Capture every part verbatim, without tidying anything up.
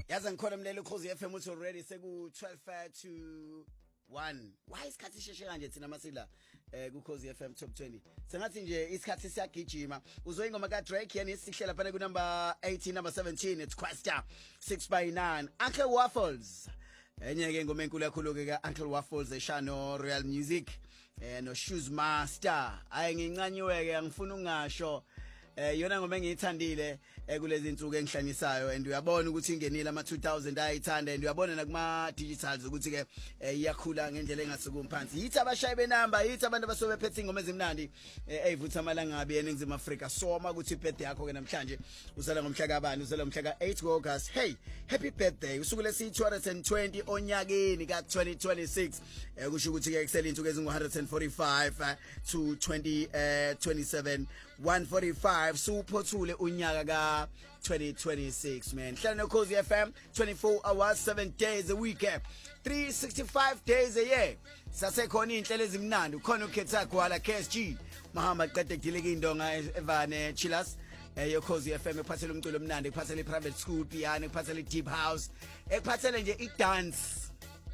Yazi ngikhona mlelo Ukhozi F M uthi already seku twelve to one. Why isikhathi sheshe kanje thina masila eh kuKhozi F M Top twenty. Sengathi nje isikhathi siyagijima. Uzoyingoma ka Drake yani sihlela phana ku number eighteen, number seventeen, it's Questa six by nine. Uncle Waffles. Enye ke ngoma enkulu kakhulu ke ka Uncle Waffles eShano Royal Music eh no Shoes Master. Ayi ngincanywe ke angifuna ungasho eh yona ngoma engiyithandile kulezi insuku engihlanyisayo and uyabona ukuthi ingenile ama two thousand ayithanda and uyabona nakuma digitals ukuthi ke iyakhula ngendlela engasuku phansi. Yithi abashayi benamba, yithi abantu abasobe phethe ingoma ezimnandi eyivutha amalangabi eNingizimu Afrika. Soma ukuthi birthday yakho ke namhlanje usala ngomhla kabani, usala ngomhla ka eight August. Hey, happy birthday. Usuku lesi two hundred twenty onyakeni ka twenty twenty-six. Kusho ukuthi ke kusele insuku ezingu one hundred forty-five to twenty twenty-seven one forty-five. Suphothule unyaka ka twenty twenty-six, man. Hlala no Ukhozi F M twenty-four hours, seven days a week, three sixty-five days a year. Sasekhona inhlelo ezimnandi, ukhona ukhetha kwala K S G mahamba qede dileke indonga evane chillers eh Ukhozi F M ephathele umculo omnandi, ephathele private school piano, ephathele deep house, ephathele nje i dance.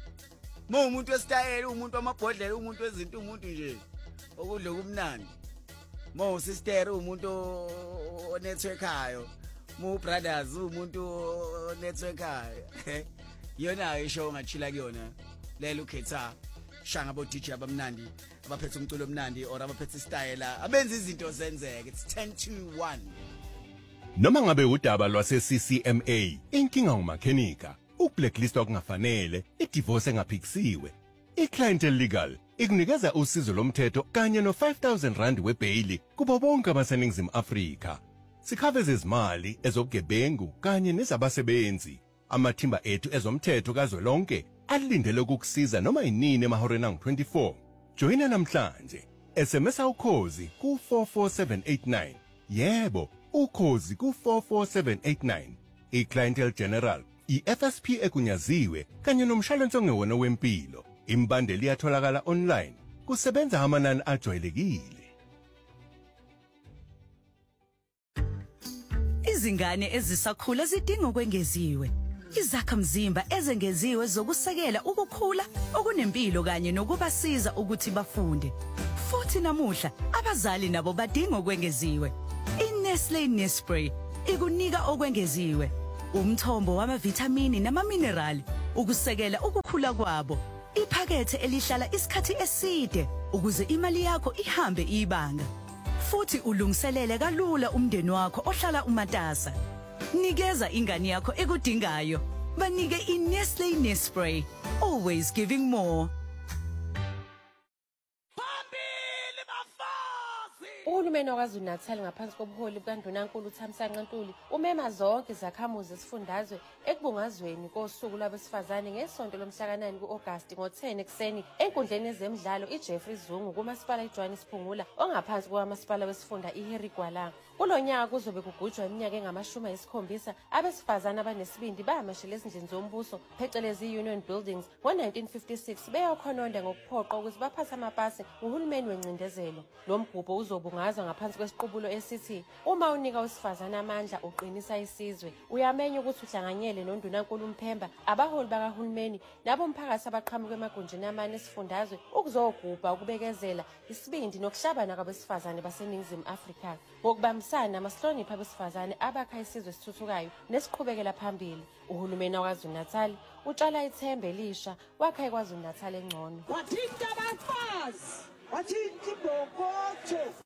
Mo umuntu westyle, umuntu wamabhodlela, umuntu wezinto, umuntu nje okudla kumnandi. Mo sister umuntu onetworkayo, mo brothers umuntu onetworkayo. Yona isho ngachila kuyona. Lelo ukhetha shanga bo D J abamnandi, abaphethe umculo omnandi or abaphethe style, abenza izinto zenzeke. It's ten to one. Noma ngabe udaba lwase C C M A, inkinga ngumakhenika, ukublacklist okungafanele, idivorce engaphikisiwe. iClientele Legal ikunikeza usizo lomthetho kanye no five thousand rand webail kubo bonke abaseNingizimu Afrika. Sikhaveza izimali ezobugebengu kanye nezabasebenzi. Amathimba ethu ezomthetho kazwelonke alindele ukukusiza noma inini emahoreni angu twenty-four. Joina namhlanje. S M S Ukhozi ku four four seven eight nine. Yebo, Ukhozi ku four four seven eight nine. iClientele General, i-F S P ekunyaziwe kanye nomshwalense ongewona wempilo. Imbandeli iyatholakala online. Kusebenza amanani ajwayelekile. Izingane ezisakhula zidinga ukwengeziwe. Izakhamzimba ezengeziwe zokusekela ukukhula okunempilo kanye nokubasiza ukuthi bafunde. Futhi namuhla abazali nabo badinga ukwengeziwe. iNestlé Nespray ikunika okwengeziwe. Umthombo wamavitamini namaminerali ukusekela ukukhula kwabo. Iphakethe elihlala isikhathi eside ukuze imali yakho ihambe ibanga. Futhi ulungiselele kalula umndeni wakho ohlala umatasa. Nikeza ingane yakho ekudingayo. Banike iNestlé Nespray, always giving more. Uhulumeni waKwaZulu-Natal ngaphansi kobuholi bukaNdunankulu uThamsanqa Ntuli umema zonke izakhamuzi zesifundazwe ekubungazweni kosuku lwabesifazane ngesonto lomhla ka nine ku-August ngo ten ekseni enkundleni yezemidlalo iJeffrey Zungu kumasipala iJohannes Phungula ongaphansi kwamasipala wesifunda iHarry Gwala. Kulonyaka kuzobe kugujwa iminyaka engamashumi ayisikhombisa abesifazane abanesibindi bayamashela ezindlini zombuso phecelezi Union Buildings ngo nineteen fifty-six beyokhononda ngokuphoqa ukuthi baphathe amapasi nguhulumeni wencindezelo. Lo mgubho uzobungazwa ngaphansi kwesiqubulo esithi uma unika usifazana amandla uqinisa isizwe. Uyamenya ukuthi uhlanganyele noNdunankulu uMphemba, abaholi bakahulumeni nabo umphakathi abaqhamuka emagunjini amane esifundazwe ukuzogubha ukubekezela isibindi nokuhlabana kwabesifazane baseNingizimu Afrika. Ngokubambisana amahlonipha abesifazane abakha isizwe esithuthukayo nesiqhubekela phambili. Uhulumeni waKwaZulu-Natal utshala ithemba elisha wakha iKwaZulu-Natal engcono. Wathinta abafazi, wathinta ibhokotho.